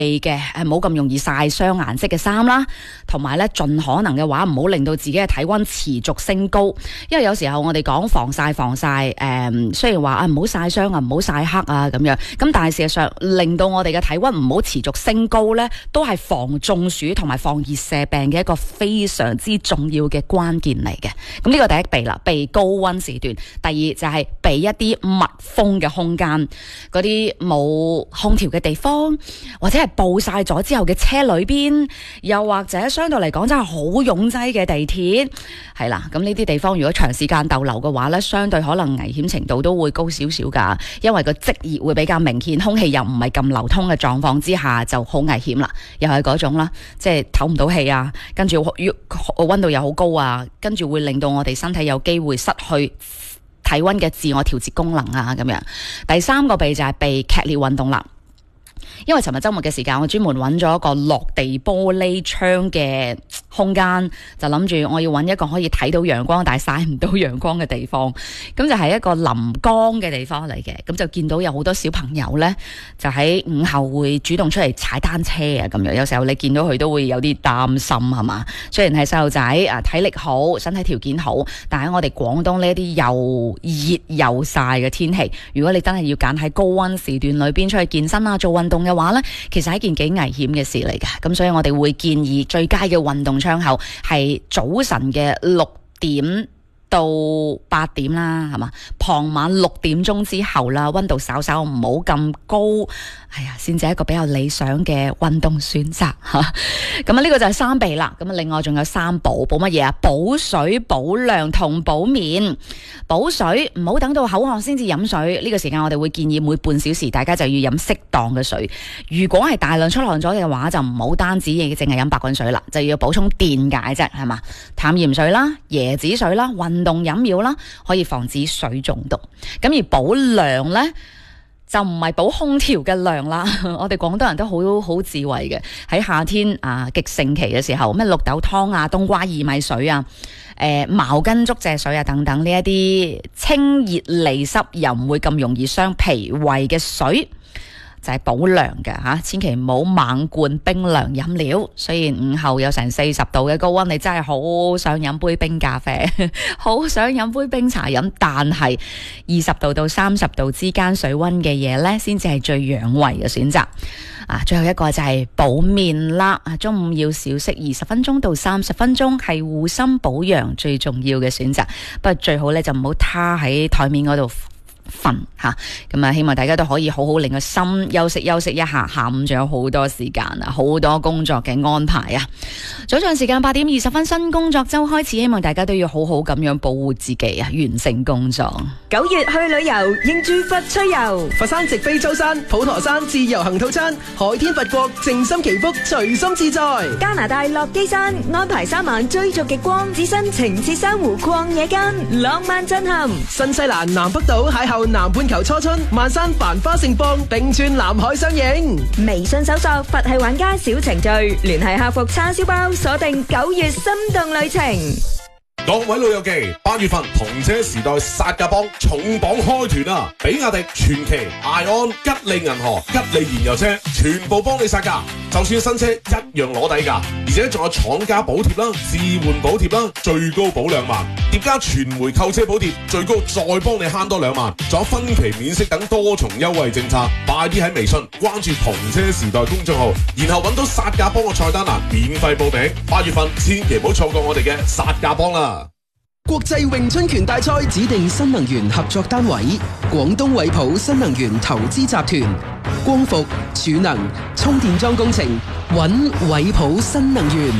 嘅冇咁容易曬傷顏色嘅衫啦，同埋咧盡可能嘅話唔好令到自己嘅體溫持續升高，因為有時候我哋講防曬，雖然話唔好曬傷啊，唔好曬黑啊咁樣，咁但係事實上令到我哋嘅體溫唔好持續升高咧，都係防中暑同埋防熱射病嘅一個非常之重要嘅關鍵嚟嘅。咁呢個第一避啦，避高溫時段。第二就係避一啲密封嘅空間，嗰啲冇空調嘅地方，或者係暴曬咗之後嘅車裏邊，又或者相對嚟講真係好擁擠嘅地鐵，係啦。咁呢啲地方如果長時間逗留嘅話呢，相對可能危險程度都會高少少噶，因為個積熱會比較明顯，空氣又唔係咁流通嘅狀況之下就好危險啦。又係嗰種啦，即係唞唔到氣啊，跟住溫度又好高啊，跟住會令到我哋身體有機會失去體溫嘅自我調節功能啊咁樣。第三個避就係避劇烈運動啦。因為尋日週末嘅時間，我專門揾咗一個落地玻璃窗嘅空間，就諗住我要揾一個可以睇到陽光但係曬唔到陽光嘅地方，咁就係一個臨光嘅地方嚟嘅。咁就見到有好多小朋友呢，就喺午後會主動出嚟踩單車啊咁樣。有時候你見到佢都會有啲擔心係嘛？雖然係細路仔啊，體力好，身體條件好，但喺我哋廣東呢一啲又熱又曬嘅天氣，如果你真係要揀喺高溫時段裏邊出去健身啊做運動嘅話呢，其實係一件幾危險嘅事嚟㗎。咁所以我哋會建議最佳嘅運動窗口係早晨嘅6點到8點啦，係嘛？傍晚6點鐘之後啦，溫度稍稍唔好咁高，係啊，先至係一個比較理想嘅運動選擇吓。咁啊，呢個就係3避啦。咁啊，另外仲有3補，補乜嘢啊？補水、補涼同補眠。補水唔好等到口渴先至飲水，呢個時間我哋會建議每半小時大家就要飲適當嘅水。如果係大量出汗咗嘅話，就唔好單止淨係飲白滾水啦，就要補充電解質，係嘛？淡鹽水啦、椰子水啦、運動飲料啦，可以防止水中毒。咁而補涼呢，就唔係補空調嘅涼啦。我哋廣東人都好智慧嘅，喺夏天啊極盛期嘅時候，咩綠豆湯啊、冬瓜薏米水啊、茅根竹蔗水啊等等，呢一啲清熱利濕又唔會咁容易傷脾胃嘅水，就係補涼嘅吓，千祈唔好猛灌冰涼飲料。雖然午後有成40度嘅高溫，你真係好想飲杯冰咖啡，好想飲杯冰茶飲，但係20度到30度之間水溫嘅嘢呢，先至係最養胃嘅選擇。最後一個就係補面啦。中午要小息20分鐘到30分鐘，係護心保養最重要嘅選擇。不過最好呢，就唔好趴喺台面嗰度瞓吓，咁啊希望大家都可以好好令個心休息一下。下午仲有好多時間啊，好多工作嘅安排啊。早上時間8點20分，新工作周開始，希望大家都要好好咁樣保護自己啊，完成工作。 9月去旅遊，應住佛趣遊，佛山直飛舟山、普陀山自由行套餐，海天佛國靜心祈福，隨心自在。 加拿大落基山安排3晚追逐極光，置身情切珊瑚曠野間，浪漫震撼。 新西蘭南北島邂逅南半球初春，萬山繁花盛放，並串南海相迎。 微信搜索佛系玩家小程序，聯繫客服叉燒包，鎖定9月心動旅程。 各位老友記，8月份同車時代殺價幫重磅開團啊！比亞迪、傳祺、艾安、吉利銀河、吉利燃油車全部幫你殺價，就算新車一樣攞底價，而且仲有廠家補貼啦、置換補貼啦，最高保2萬，疊加全回購車補貼，最高再幫你慳多2萬，仲有分期免息等多重優惠政策。快啲喺微信關注同車時代公眾號，然後揾到殺價幫嘅菜單欄免費報名。8月份千祈唔好錯過我哋嘅殺價幫啦！ 國際詠春拳大賽指定新能源合作單位，廣東惠普新能源投資集團，光伏、儲能、充電樁工程，揾惠普新能源。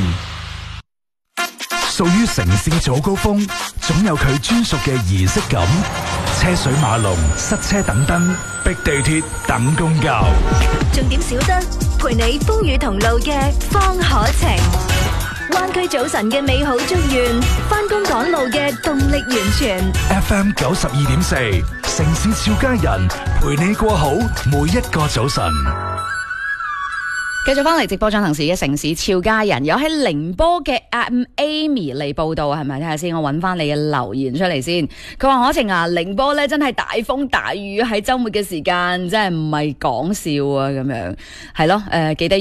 屬於城市早高峰，總有佢專屬嘅儀式感。車水馬龍、塞車等燈，逼地鐵等公交。 重點少得，陪你風雨同路嘅方可情。灣區早晨嘅美好祝願，返工趕路嘅動力源泉。 FM 92.4，城市俏佳人，陪你過好每一個早晨。 繼續翻嚟直播進行時嘅城市俏佳人，有喺寧波嘅Amy 嚟報道，係咪？睇下先，我揾翻你嘅留言出嚟先。佢話可晴啊，寧波咧真係大風大雨，喺週末嘅時間真係唔係講笑啊，咁樣係咯，記得